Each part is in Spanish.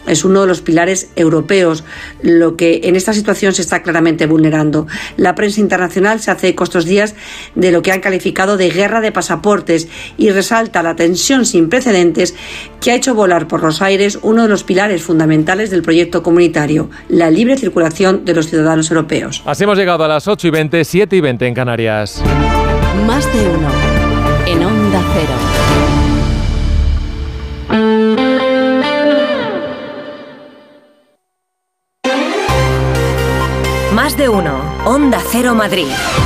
es uno de los pilares europeos, lo que en esta situación se está claramente vulnerando. La prensa internacional se hace eco estos días de lo que han calificado de guerra de pasaportes y resalta la tensión sin precedentes que ha hecho volar por los aires uno de los pilares fundamentales del proyecto comunitario, la libre circulación de los ciudadanos europeos. Así hemos llegado a las 8:20, 7:20 en Canarias. Más de uno en Onda Cero. Más de uno, Onda Cero Madrid.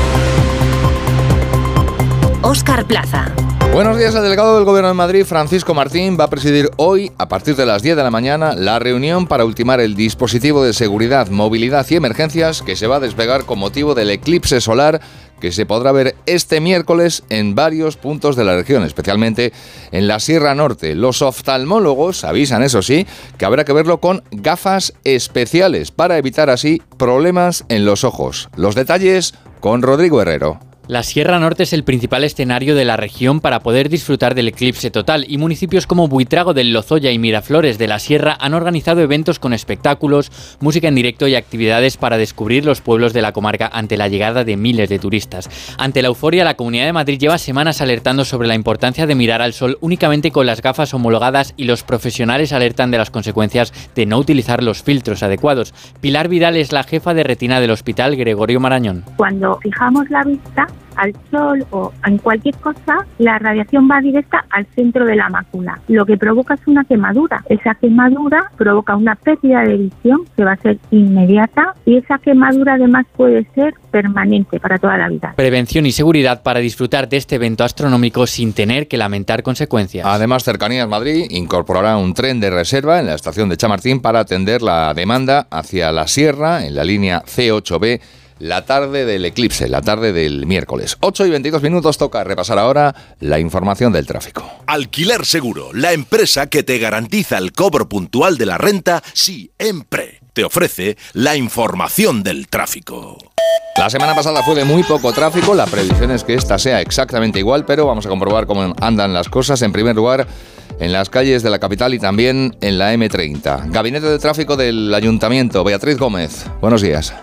Óscar Plaza. Buenos días. El delegado del Gobierno de Madrid, Francisco Martín, va a presidir hoy, a partir de las 10 de la mañana, la reunión para ultimar el dispositivo de seguridad, movilidad y emergencias que se va a desplegar con motivo del eclipse solar que se podrá ver este miércoles en varios puntos de la región, especialmente en la Sierra Norte. Los oftalmólogos avisan, eso sí, que habrá que verlo con gafas especiales para evitar así problemas en los ojos. Los detalles con Rodrigo Herrero. La Sierra Norte es el principal escenario de la región para poder disfrutar del eclipse total y municipios como Buitrago del Lozoya y Miraflores de la Sierra han organizado eventos con espectáculos, música en directo y actividades para descubrir los pueblos de la comarca ante la llegada de miles de turistas. Ante la euforia, la Comunidad de Madrid lleva semanas alertando sobre la importancia de mirar al sol únicamente con las gafas homologadas y los profesionales alertan de las consecuencias de no utilizar los filtros adecuados. Pilar Vidal es la jefa de retina del Hospital Gregorio Marañón. Cuando fijamos la vista al sol o en cualquier cosa, la radiación va directa al centro de la mácula. Lo que provoca es una quemadura. Esa quemadura provoca una pérdida de visión que va a ser inmediata y esa quemadura además puede ser permanente para toda la vida. Prevención y seguridad para disfrutar de este evento astronómico sin tener que lamentar consecuencias. Además, Cercanías Madrid incorporará un tren de reserva en la estación de Chamartín para atender la demanda hacia la sierra en la línea C8B la tarde del eclipse, la tarde del miércoles. 8:22, toca repasar ahora la información del tráfico. Alquiler Seguro, la empresa que te garantiza el cobro puntual de la renta siempre. Te ofrece la información del tráfico. La semana pasada fue de muy poco tráfico, la previsión es que esta sea exactamente igual, pero vamos a comprobar cómo andan las cosas. En primer lugar, en las calles de la capital y también en la M30. Gabinete de Tráfico del Ayuntamiento, Beatriz Gómez, buenos días.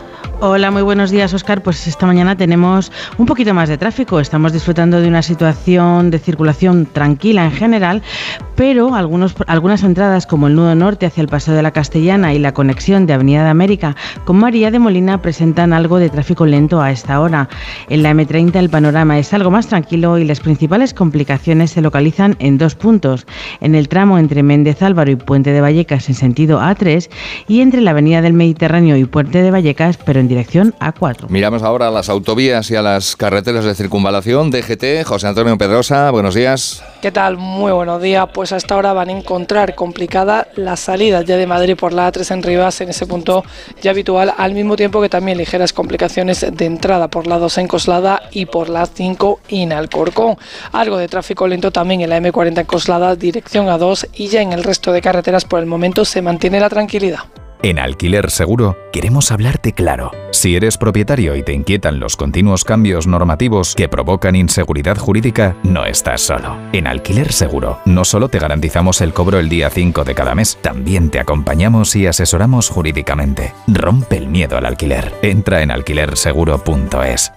Hola, muy buenos días, Óscar. Pues esta mañana tenemos un poquito más de tráfico. Estamos disfrutando de una situación de circulación tranquila en general, pero algunas entradas como el nudo norte hacia el Paseo de la Castellana y la conexión de Avenida de América con María de Molina presentan algo de tráfico lento a esta hora. En la M30 el panorama es algo más tranquilo y las principales complicaciones se localizan en dos puntos: en el tramo entre Méndez Álvaro y Puente de Vallecas en sentido A3 y entre la Avenida del Mediterráneo y Puente de Vallecas, pero en dirección A4. Miramos ahora a las autovías y a las carreteras de circunvalación. DGT, José Antonio Pedrosa, buenos días. ¿Qué tal? Muy buenos días. Pues hasta ahora van a encontrar complicada la salida ya de Madrid por la A3 en Rivas, en ese punto ya habitual, al mismo tiempo que también ligeras complicaciones de entrada por la 2 en Coslada y por la 5 en Alcorcón. Algo de tráfico lento también en la M40 en Coslada, dirección A2, y ya en el resto de carreteras por el momento se mantiene la tranquilidad. En Alquiler Seguro queremos hablarte claro. Si eres propietario y te inquietan los continuos cambios normativos que provocan inseguridad jurídica, no estás solo. En Alquiler Seguro no solo te garantizamos el cobro el día 5 de cada mes, también te acompañamos y asesoramos jurídicamente. Rompe el miedo al alquiler. Entra en alquilerseguro.es.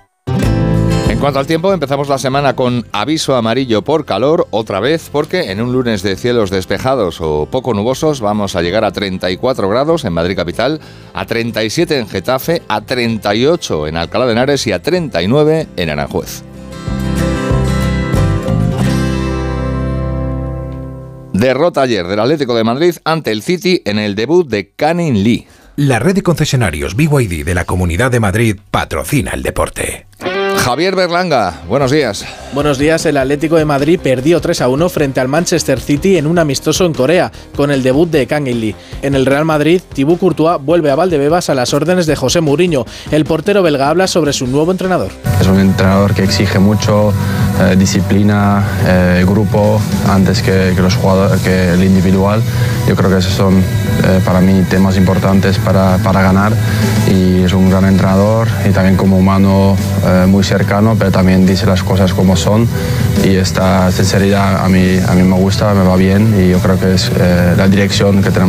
En cuanto al tiempo, empezamos la semana con aviso amarillo por calor, otra vez, porque en un lunes de cielos despejados o poco nubosos vamos a llegar a 34 grados en Madrid capital, a 37 en Getafe, a 38 en Alcalá de Henares y a 39 en Aranjuez. Derrota ayer del Atlético de Madrid ante el City en el debut de Canning Lee. La red de concesionarios BYD de la Comunidad de Madrid patrocina el deporte. Javier Berlanga, buenos días. Buenos días. El Atlético de Madrid perdió 3-1 frente al Manchester City en un amistoso en Corea, con el debut de Kang In-lee. En el Real Madrid, Thibaut Courtois vuelve a Valdebebas a las órdenes de José Mourinho. El portero belga habla sobre su nuevo entrenador. Es un entrenador que exige mucho, disciplina, grupo, antes que los jugadores, que el individual. Yo creo que esos son para mí temas importantes para ganar, y es un gran entrenador y también como humano muy cercano, pero también dice las cosas como son, y esta sinceridad a mí me gusta, me va bien, y yo creo que es la dirección que tenemos